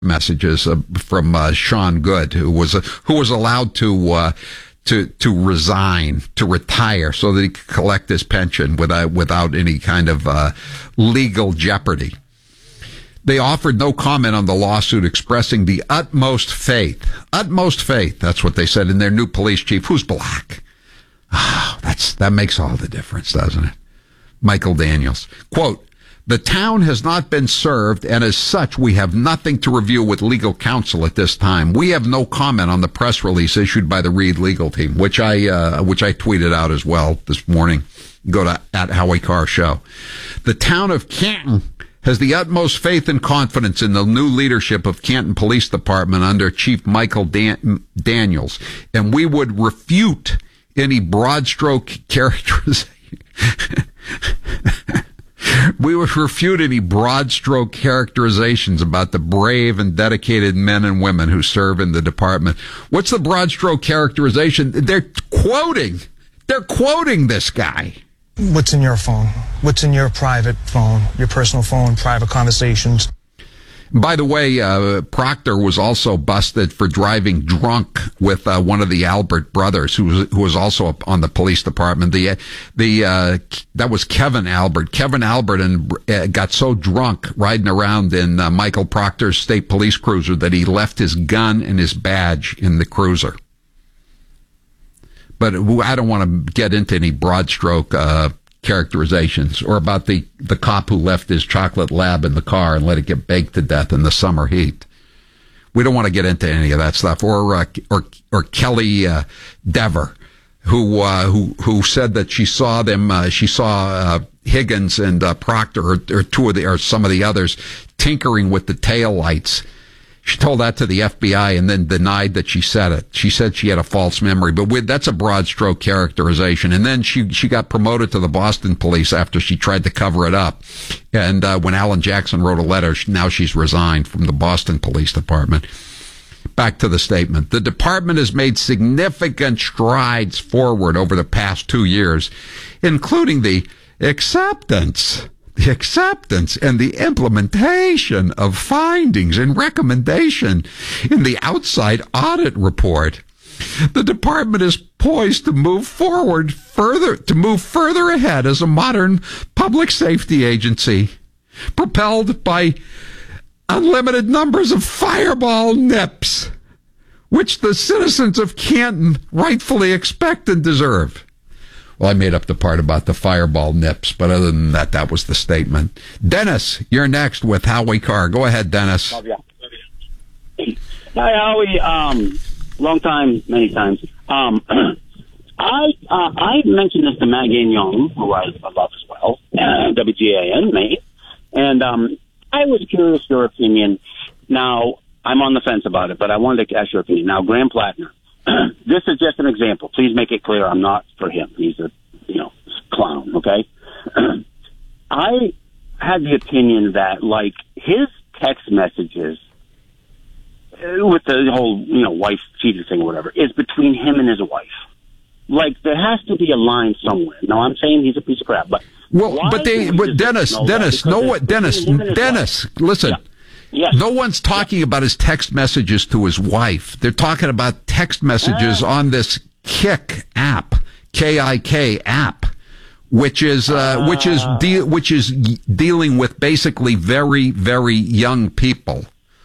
messages from Sean Good, who was allowed to resign, to retire, so that he could collect his pension without any kind of legal jeopardy. They offered no comment on the lawsuit, expressing the utmost faith. Utmost faith, that's what they said, in their new police chief, who's black. Oh, that makes all the difference, doesn't it? Michael Daniels. Quote, "The town has not been served, and as such, we have nothing to review with legal counsel at this time. We have no comment on the press release issued by the Reed legal team," which I tweeted out as well this morning. Go to @Howie Carr Show. "The town of Canton has the utmost faith and confidence in the new leadership of Canton Police Department under Chief Michael Daniels, and we would refute any broad stroke characterization." "We would refute any broad stroke characterizations about the brave and dedicated men and women who serve in the department." What's the broad stroke characterization? They're quoting this guy. What's in your phone? What's in your private phone, your personal phone, private conversations? By the way, Proctor was also busted for driving drunk with one of the Albert brothers, who was also on the police department. That was Kevin Albert. Kevin Albert got so drunk riding around in Michael Proctor's state police cruiser that he left his gun and his badge in the cruiser. But I don't want to get into any broad stroke characterizations, or about the cop who left his chocolate lab in the car and let it get baked to death in the summer heat. We don't want to get into any of that stuff. Or Kelly Dever, who said that she saw them. She saw Higgins and Proctor, or some of the others, tinkering with the tail lights. She told that to the FBI and then denied that she said it. She said she had a false memory, but that's a broad stroke characterization. And then she got promoted to the Boston police after she tried to cover it up. And when Alan Jackson wrote a letter, now she's resigned from the Boston Police Department. Back to the statement. "The department has made significant strides forward over the past 2 years, including the acceptance and the implementation of findings and recommendation in the outside audit report. The department is poised to move further ahead as a modern public safety agency, propelled by unlimited numbers of fireball nips, which the citizens of Canton rightfully expect and deserve." Well, I made up the part about the fireball nips, but other than that, that was the statement. Dennis, you're next with Howie Carr. Go ahead, Dennis. Love you. Hi, Howie. Long time, many times. I mentioned this to Matt Gagnon, who I love as well, WGAN, Maine, and I was curious your opinion. Now, I'm on the fence about it, but I wanted to ask your opinion. Now, Graham Plattner. This is just an example. Please make it clear I'm not for him. He's a, clown, okay? I had the opinion that, like, his text messages with the whole, wife cheating thing or whatever is between him and his wife. Like, there has to be a line somewhere. Now, I'm saying he's a piece of crap, but... Well, Dennis, listen. Yeah. Yes. No one's talking about his text messages to his wife. They're talking about text messages on this Kik app, K-I-K app, which is dealing with basically very, very young people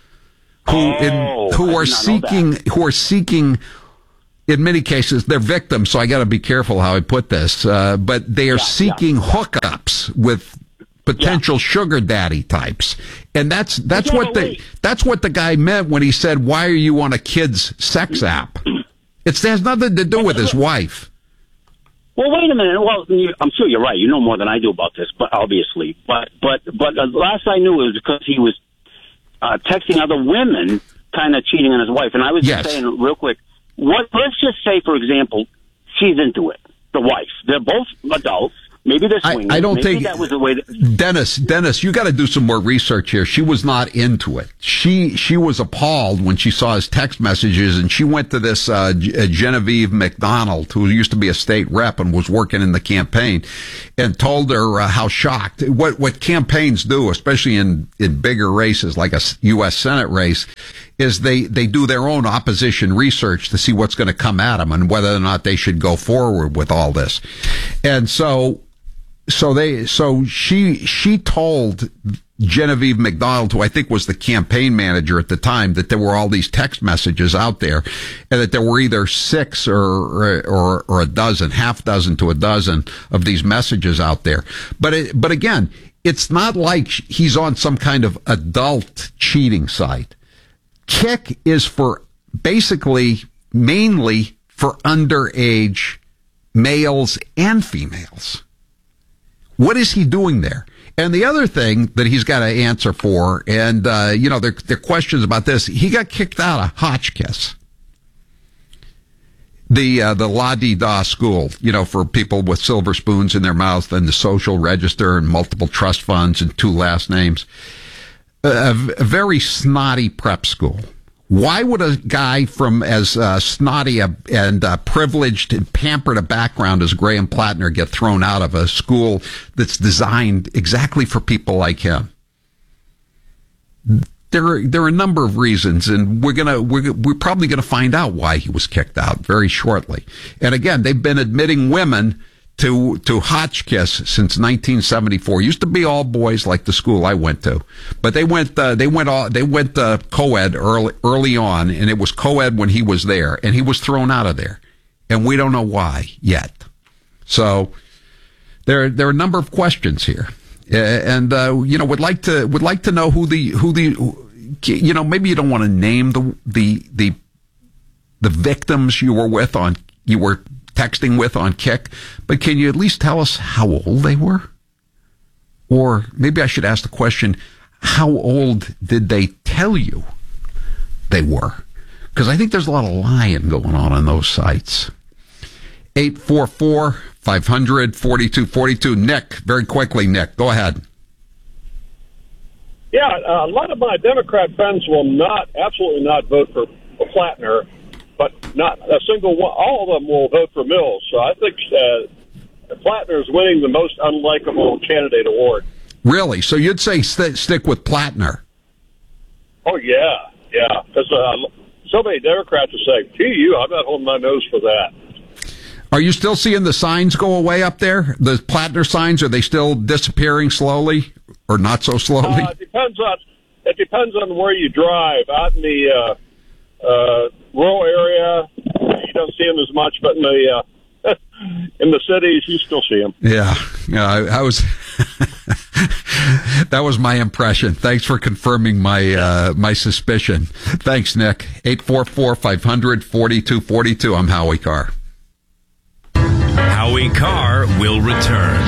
who are seeking. In many cases, they're victims. So I got to be careful how I put this. But they are seeking hookups with potential sugar daddy types. And that's what the guy meant when he said, "Why are you on a kid's sex app?" It has nothing to do with his wife. Well, wait a minute. Well, I'm sure you're right. You know more than I do about this, but obviously. But last I knew it was because he was texting other women, kind of cheating on his wife. And I was just saying real quick, let's just say, for example, she's into it, the wife. They're both adults. Maybe they're swinging. I don't Maybe think that was the way. Dennis, you got to do some more research here. She was not into it. She was appalled when she saw his text messages, and she went to this Genevieve McDonald, who used to be a state rep and was working in the campaign, and told her how shocked. What campaigns do, especially in bigger races like a U.S. Senate race, is they do their own opposition research to see what's going to come at them and whether or not they should go forward with all this. And so she told Genevieve McDonald, who I think was the campaign manager at the time, that there were all these text messages out there, and that there were either 6 or a dozen, half dozen to a dozen of these messages out there. But again, it's not like he's on some kind of adult cheating site. Kik is for basically mainly for underage males and females. What is he doing there? And the other thing that he's got to answer for, and, there are questions about this. He got kicked out of Hotchkiss, the la-di-da school, for people with silver spoons in their mouths, and the social register and multiple trust funds and 2 last names. A very snotty prep school. Why would a guy from as snotty and privileged and pampered a background as Graham Plattner get thrown out of a school that's designed exactly for people like him? There are a number of reasons, and we're probably gonna find out why he was kicked out very shortly. And again, they've been admitting women to Hotchkiss since 1974. Used to be all boys like the school I went to, but they went co-ed early on, and it was co-ed when he was there, and he was thrown out of there, and we don't know why yet. So there are a number of questions here, and would like to know who the maybe you don't want to name the victims you were texting with on Kik, but can you at least tell us how old they were? Or maybe I should ask the question, how old did they tell you they were? Because I think there's a lot of lying going on those sites. 844-500-4242. Nick, very quickly, Nick, go ahead. Yeah, a lot of my Democrat friends will absolutely not vote for Plattner, but not a single one. All of them will vote for Mills. So I think Plattner is winning the most unlikable candidate award. Really? So you'd say stick with Plattner? Oh, yeah. Because so many Democrats are saying, I'm not holding my nose for that. Are you still seeing the signs go away up there? The Plattner signs, are they still disappearing slowly or not so slowly? It depends on where you drive. Out in the rural area, you don't see them as much, but in the cities, you still see them. Yeah. I was. That was my impression. Thanks for confirming my suspicion. Thanks, Nick. 844-500-4242. I'm Howie Carr. Howie Carr will return.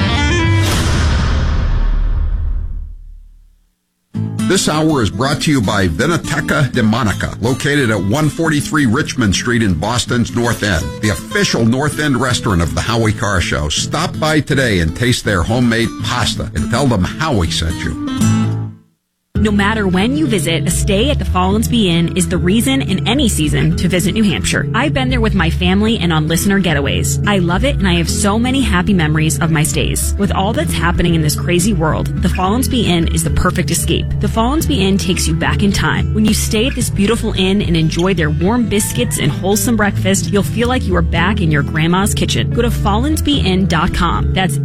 This hour is brought to you by Vinoteca de Monica, located at 143 Richmond Street in Boston's North End, the official North End restaurant of the Howie Carr Show. Stop by today and taste their homemade pasta and tell them Howie sent you. No matter when you visit, a stay at the Follansbee Inn is the reason in any season to visit New Hampshire. I've been there with my family and on listener getaways. I love it, and I have so many happy memories of my stays. With all that's happening in this crazy world, the Follansbee Inn is the perfect escape. The Follansbee Inn takes you back in time. When you stay at this beautiful inn and enjoy their warm biscuits and wholesome breakfast, you'll feel like you are back in your grandma's kitchen. Go to FollansbeeInn.com. That's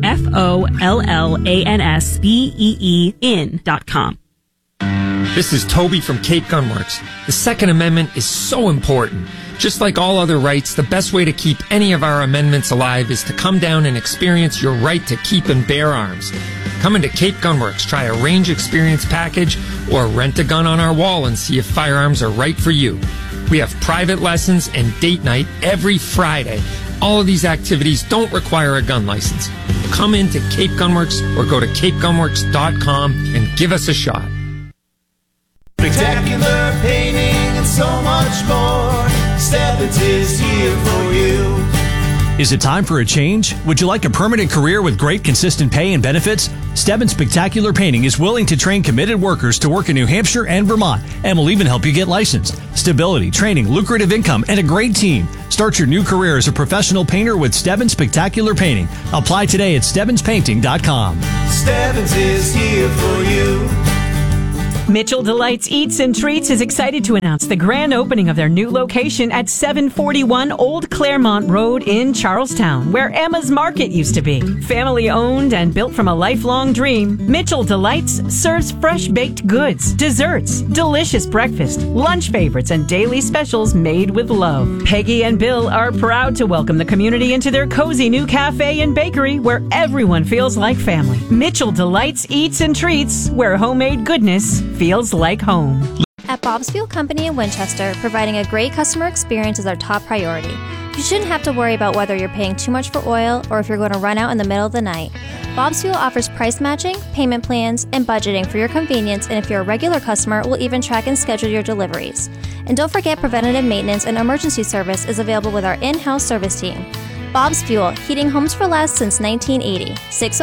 FOLLANSBEE in.com. This is Toby from Cape Gunworks. The Second Amendment is so important. Just like all other rights, the best way to keep any of our amendments alive is to come down and experience your right to keep and bear arms. Come into Cape Gunworks, try a range experience package, or rent a gun on our wall and see if firearms are right for you. We have private lessons and date night every Friday. All of these activities don't require a gun license. Come into Cape Gunworks or go to capegunworks.com and give us a shot. Spectacular painting and so much more. Stebbins is here for you. Is it time for a change? Would you like a permanent career with great consistent pay and benefits? Stebbins Spectacular Painting is willing to train committed workers to work in New Hampshire and Vermont, and will even help you get licensed. Stability, training, lucrative income, and a great team. Start your new career as a professional painter with Stebbins Spectacular Painting. Apply today at StebbinsPainting.com. Stebbins is here for you. Mitchell Delights Eats and Treats is excited to announce the grand opening of their new location at 741 Old Claremont Road in Charlestown, where Emma's Market used to be. Family owned and built from a lifelong dream, Mitchell Delights serves fresh baked goods, desserts, delicious breakfast, lunch favorites, and daily specials made with love. Peggy and Bill are proud to welcome the community into their cozy new cafe and bakery where everyone feels like family. Mitchell Delights Eats and Treats, where homemade goodness feels like home. At Bob's Fuel Company in Winchester, providing a great customer experience is our top priority. You shouldn't have to worry about whether you're paying too much for oil or if you're going to run out in the middle of the night. Bob's Fuel offers price matching, payment plans, and budgeting for your convenience, and if you're a regular customer, we'll even track and schedule your deliveries. And don't forget, preventative maintenance and emergency service is available with our in-house service team. Bob's Fuel, heating homes for less since 1980.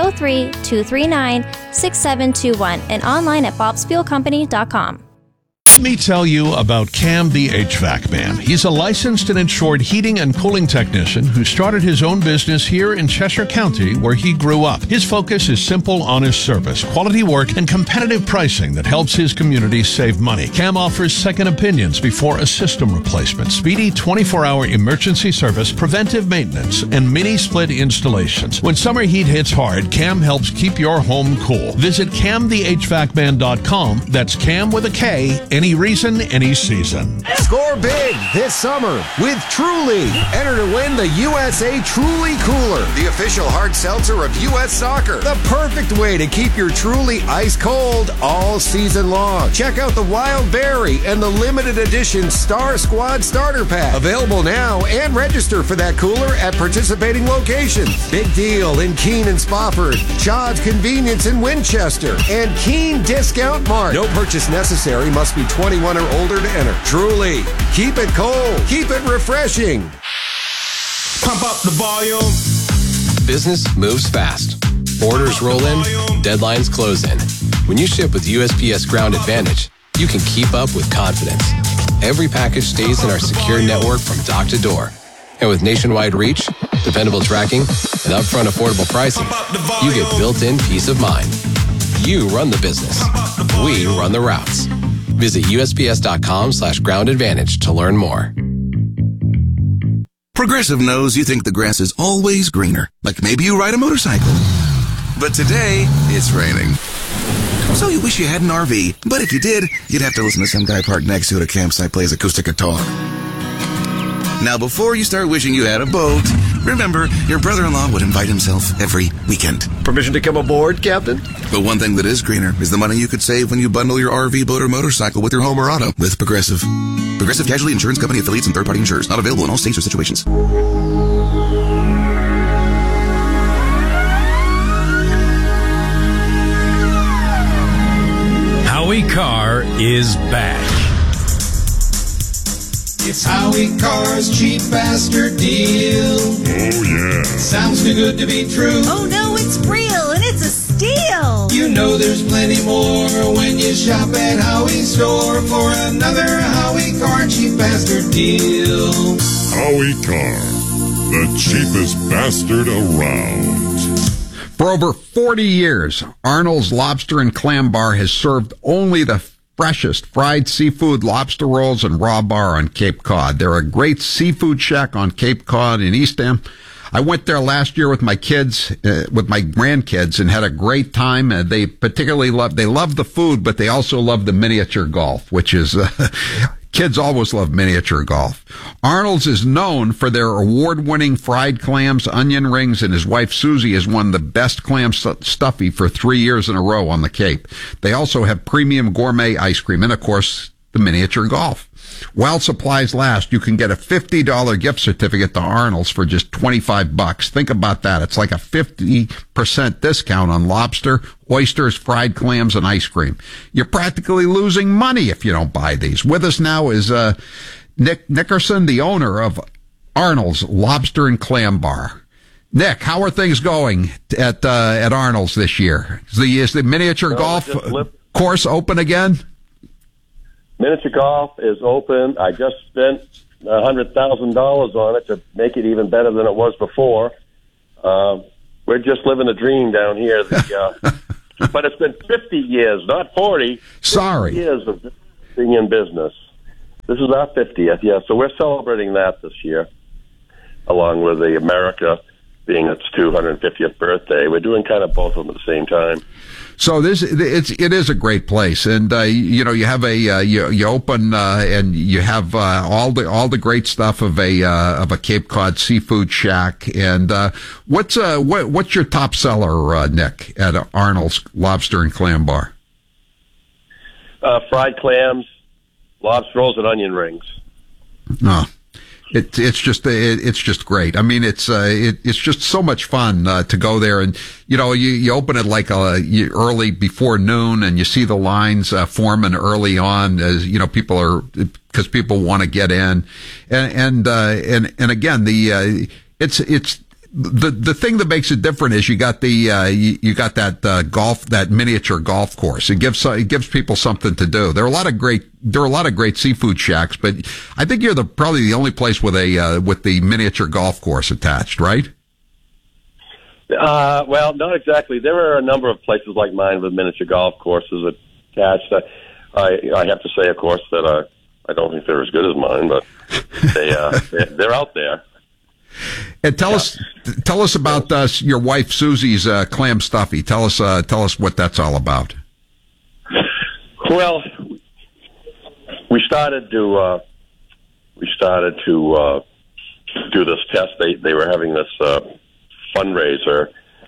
603-239-6721 and online at bobsfuelcompany.com. Let me tell you about Cam the HVAC Man. He's a licensed and insured heating and cooling technician who started his own business here in Cheshire County, where he grew up. His focus is simple, honest service, quality work, and competitive pricing that helps his community save money. Cam offers second opinions before a system replacement, speedy 24-hour emergency service, preventive maintenance, and mini-split installations. When summer heat hits hard, Cam helps keep your home cool. Visit CamTheHVACman.com. That's Cam with a K, any reason, any season. Score big this summer with Truly. Enter to win the USA Truly Cooler, the official hard seltzer of U.S. Soccer. The perfect way to keep your Truly ice cold all season long. Check out the Wild Berry and the limited edition Star Squad Starter Pack. Available now, and register for that cooler at participating locations. Big Deal in Keene and Spofford, Chad's Convenience in Winchester, and Keene Discount Mart. No purchase necessary. Must be 21 or older to enter. Truly, keep it cold, keep it refreshing. Pump up the volume. Business moves fast. Orders roll in, deadlines close in. When you ship with USPS Ground Advantage, you can keep up with confidence. Every package stays in our secure network from dock to door. And with nationwide reach, dependable tracking, and upfront affordable pricing, you get built-in peace of mind. You run the business. We run the routes. Visit USPS.com/Ground Advantage to learn more. Progressive knows you think the grass is always greener, like maybe you ride a motorcycle. But today, it's raining. So you wish you had an RV, but if you did, you'd have to listen to some guy parked next to it at a campsite plays acoustic guitar. Now, before you start wishing you had a boat, remember, your brother-in-law would invite himself every weekend. Permission to come aboard, Captain? But one thing that is greener is the money you could save when you bundle your RV, boat, or motorcycle with your home or auto with Progressive. Progressive Casualty Insurance Company affiliates and third-party insurers. Not available in all states or situations. Howie Carr is back. It's Howie Carr's cheap bastard deal. Oh, yeah. Sounds too good to be true. Oh, no, it's real, and it's a steal. You know there's plenty more when you shop at Howie's store for another Howie Carr cheap bastard deal. Howie Carr, the cheapest bastard around. For over 40 years, Arnold's Lobster and Clam Bar has served only the freshest fried seafood, lobster rolls, and raw bar on Cape Cod. They're a great seafood shack on Cape Cod in Eastham. I went there last year with my kids, with my grandkids, and had a great time. They particularly love the food, but they also love the miniature golf, which is, kids always love miniature golf. Arnold's is known for their award-winning fried clams, onion rings, and his wife Susie has won the best clam stuffy for 3 years in a row on the Cape. They also have premium gourmet ice cream and, of course, the miniature golf. While supplies last, you can get a $50 gift certificate to Arnold's for just $25. Think about that. It's like a 50% discount on lobster, oysters, fried clams, and ice cream. You're practically losing money if you don't buy these. With us now is Nick Nickerson, the owner of Arnold's Lobster and Clam Bar. Nick, how are things going at Arnold's this year? Is the miniature golf course open again? Miniature golf is open. I just spent $100,000 on it to make it even better than it was before. We're just living a dream down here. But it's been 50 years, not 40. Sorry. 50 years of being in business. This is our 50th, yeah. So we're celebrating that this year, along with the America being its 250th birthday. We're doing kind of both of them at the same time. So it is a great place, and you have you open and you have all the great stuff of a Cape Cod seafood shack. And what's your top seller, Nick, at Arnold's Lobster and Clam Bar? Fried clams, lobster rolls, and onion rings. No. It's just great. I mean, it's just so much fun to go there, and you open it like early before noon, and you see the lines forming early on as because people want to get in, and again it's. The thing that makes it different is you got that miniature golf course. It gives people something to do. There are a lot of great seafood shacks, but I think you're probably the only place with the miniature golf course attached, right? Well, not exactly. There are a number of places like mine with miniature golf courses attached. I have to say, of course, that I don't think they're as good as mine, but they're out there. And tell us about your wife Susie's clam stuffy. Tell us what that's all about. Well, we started to do this test. They were having this fundraiser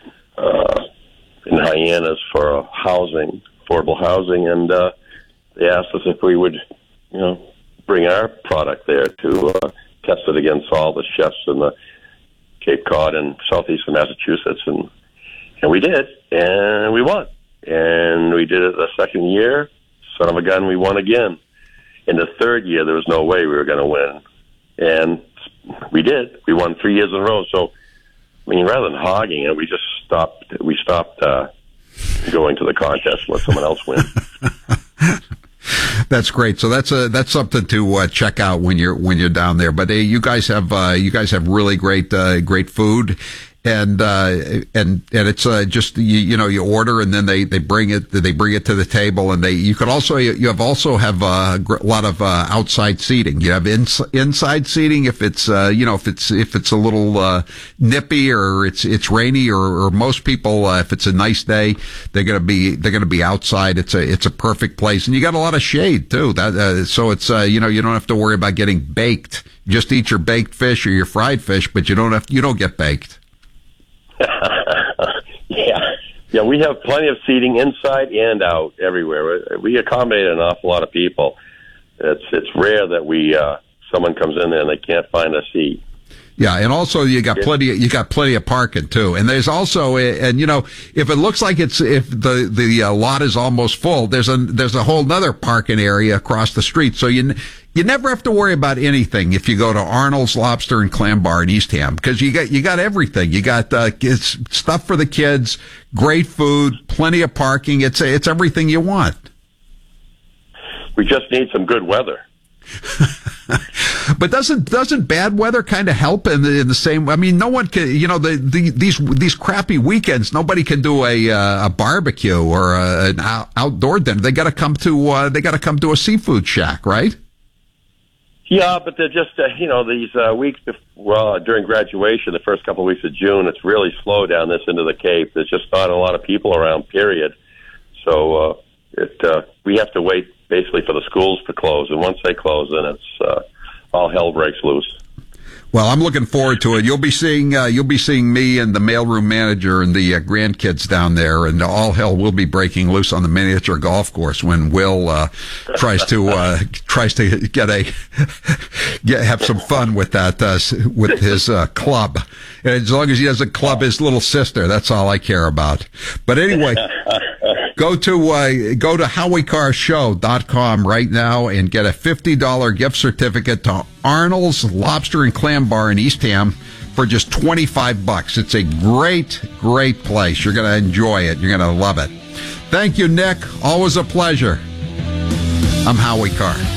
in Hyannis for affordable housing, and they asked us if we would, bring our product there to test it against all the chefs in the Cape Cod and southeastern Massachusetts, and we did, and we won. And we did it the second year. Son of a gun, we won again. In the third year, there was no way we were going to win, and we did. We won 3 years in a row. So, I mean, rather than hogging it, we just stopped. We stopped going to the contest and let someone else win. That's great. So that's something to check out when you're down there. But you guys have really great food, and it's just you order, and then they bring it to the table, and you also have a lot of outside seating. You have inside seating if it's if it's a little nippy or it's rainy, or most people if it's a nice day they're gonna be outside. It's a perfect place, and you got a lot of shade too. So it's you don't have to worry about getting baked. You just eat your baked fish or your fried fish, but you don't get baked. Yeah, we have plenty of seating inside and out everywhere. We accommodate an awful lot of people. It's rare that someone comes in there and they can't find a seat. Yeah, and also you got plenty of parking too. And there's also, and if it looks like if the lot is almost full, there's a whole nother parking area across the street. So you never have to worry about anything if you go to Arnold's Lobster and Clam Bar in Eastham, because you got everything. You got it's stuff for the kids, great food, plenty of parking. It's everything you want. We just need some good weather. But doesn't bad weather kind of help in the same? I mean, no one can. These crappy weekends, nobody can do a barbecue or an outdoor dinner. They got to come to a seafood shack, right? Yeah, but they're just these weeks during graduation, the first couple of weeks of June, it's really slow down this end of the Cape. There's just not a lot of people around. Period. So we have to wait basically for the schools to close, and once they close, then it's all hell breaks loose. Well, I'm looking forward to it. You'll be seeing me and the mailroom manager and the grandkids down there, and all hell will be breaking loose on the miniature golf course when Will tries to have some fun with that with his club. And as long as he doesn't club his little sister, that's all I care about. But anyway. Go to HowieCarShow.com right now and get a $50 gift certificate to Arnold's Lobster and Clam Bar in Eastham for just $25. It's a great, great place. You're going to enjoy it. You're going to love it. Thank you, Nick. Always a pleasure. I'm Howie Carr.